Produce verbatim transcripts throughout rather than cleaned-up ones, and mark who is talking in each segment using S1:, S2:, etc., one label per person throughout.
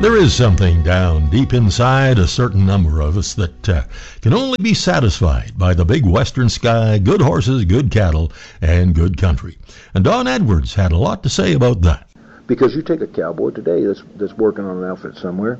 S1: There is something down deep inside a certain number of us that uh, can only be satisfied by the big western sky, good horses, good cattle, and good country. And Don Edwards had a lot to say about that.
S2: Because you take a cowboy today that's that's working on an outfit somewhere,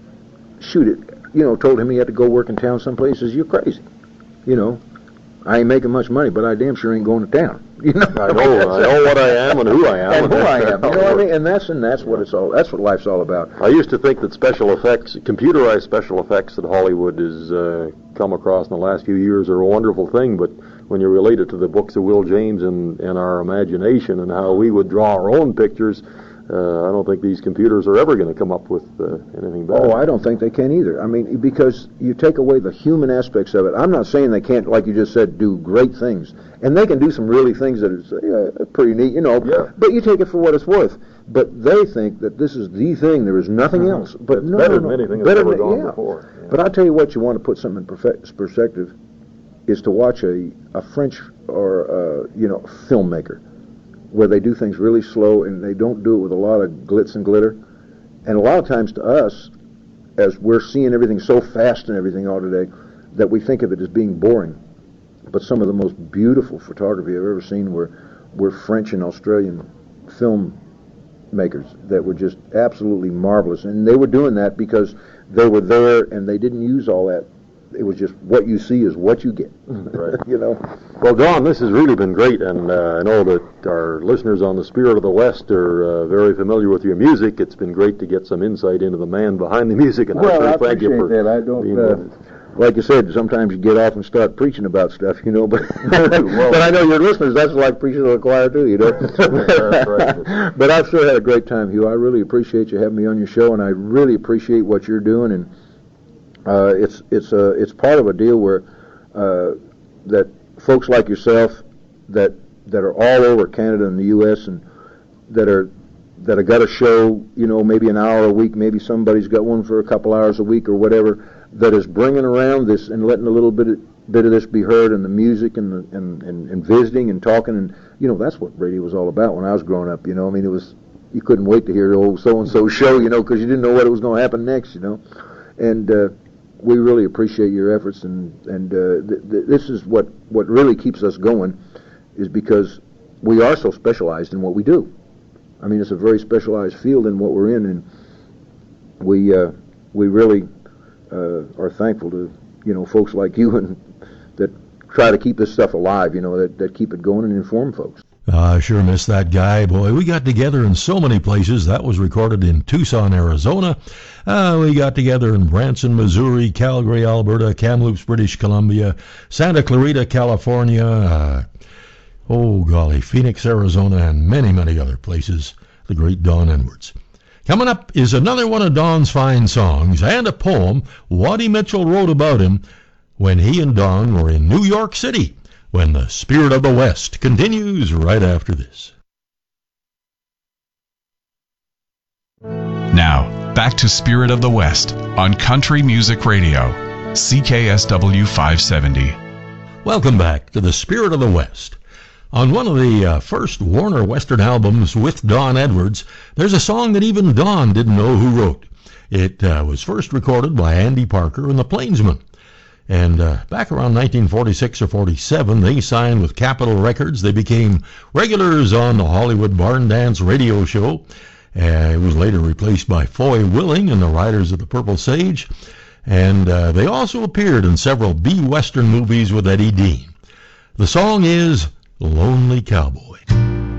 S2: shoot it, you know, told him he had to go work in town someplace, he says, you're crazy. You know, I ain't making much money, but I damn sure ain't going to town. You know,
S3: I know, I know what I am and who I am.
S2: And who I am, you know what I mean? And that's and that's what it's all. That's what life's all about.
S3: I used to think that special effects, computerized special effects that Hollywood has uh, come across in the last few years are a wonderful thing, but when you relate it to the books of Will James and, and our imagination and how we would draw our own pictures, Uh, I don't think these computers are ever going to come up with uh, anything better.
S2: Oh, I don't think they can either. I mean, because you take away the human aspects of it. I'm not saying they can't, like you just said, do great things. And they can do some really things that is uh, pretty neat, you know.
S3: Yeah.
S2: But you take it for what it's worth. But they think that this is the thing. There is nothing
S3: mm-hmm.
S2: else. But
S3: it's
S2: no,
S3: better
S2: no,
S3: than anything
S2: better
S3: that's ever
S2: than,
S3: gone
S2: yeah.
S3: before. Yeah.
S2: But I'll tell you what, you want to put something in perfe- perspective, is to watch a, a French or, uh, you know, filmmaker, where they do things really slow and they don't do it with a lot of glitz and glitter. And a lot of times to us, as we're seeing everything so fast and everything all today, that we think of it as being boring. But some of the most beautiful photography I've ever seen were, were French and Australian film makers that were just absolutely marvelous. And they were doing that because they were there and they didn't use all that. It was just what you see is what you get.
S3: Right.
S2: You know.
S3: Well, Don, this has really been great, and uh, I know that our listeners on the Spirit of the West are uh, very familiar with your music. It's been great to get some insight into the man behind the music, and
S2: well,
S3: I,
S2: I
S3: thank you
S2: appreciate
S3: for
S2: that. I don't.
S3: being
S2: Uh,
S3: with us.
S2: like you said, sometimes you get off and start preaching about stuff, you know. But but I know your listeners. That's like preaching to the choir too, you know.
S3: That's right.
S2: But I've sure had a great time, Hugh. I really appreciate you having me on your show, and I really appreciate what you're doing. And uh, it's it's a it's part of a deal where uh, that folks like yourself that that are all over Canada and the U S and that are that have got a show, you know, maybe an hour a week, maybe somebody's got one for a couple hours a week or whatever, that is bringing around this and letting a little bit of, bit of this be heard, and the music and, the, and and and visiting and talking, and you know, that's what radio was all about when I was growing up. You know, I mean, it was, you couldn't wait to hear the old so and so show, you know, because you didn't know what was going to happen next, you know, and uh, we really appreciate your efforts, and and uh, th- th- this is what what really keeps us going, is because we are so specialized in what we do. I mean, it's a very specialized field in what we're in, and we uh, we really uh, are thankful to, you know, folks like you and that try to keep this stuff alive, you know, that, that keep it going and inform folks.
S1: I sure miss that guy. Boy, we got together in so many places. That was recorded in Tucson, Arizona. Uh, we got together in Branson, Missouri, Calgary, Alberta, Kamloops, British Columbia, Santa Clarita, California, uh, oh golly, Phoenix, Arizona, and many, many other places. The great Don Edwards. Coming up is another one of Don's fine songs and a poem Waddy Mitchell wrote about him when he and Don were in New York City, when the Spirit of the West continues right after this.
S4: Now, back to Spirit of the West on Country Music Radio, C K S W five seventy.
S1: Welcome back to the Spirit of the West. On one of the uh, first Warner Western albums with Don Edwards, there's a song that even Don didn't know who wrote. It uh, was first recorded by Andy Parker and the Plainsmen. And uh, back around nineteen forty-six or forty-seven, they signed with Capitol Records. They became regulars on the Hollywood Barn Dance radio show. Uh, it was later replaced by Foy Willing and the Riders of the Purple Sage. And uh, they also appeared in several B-Western movies with Eddie Dean. The song is Lonely Cowboy.